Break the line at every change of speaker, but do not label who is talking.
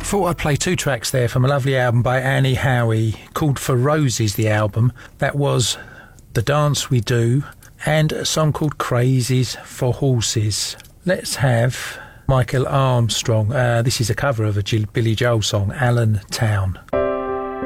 Thought I'd play two tracks there from a lovely album by Annie Howie called For Roses, the album. That was The Dance We Do and a song called Crazies for Horses. Let's have Michael Armstrong. This is a cover of a Billy Joel song, Allentown.